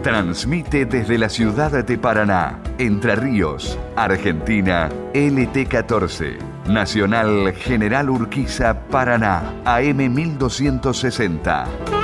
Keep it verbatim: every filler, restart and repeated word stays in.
Transmite desde la ciudad de Paraná, Entre Ríos, Argentina, L T catorce. Nacional General Urquiza, Paraná, A M mil doscientos sesenta.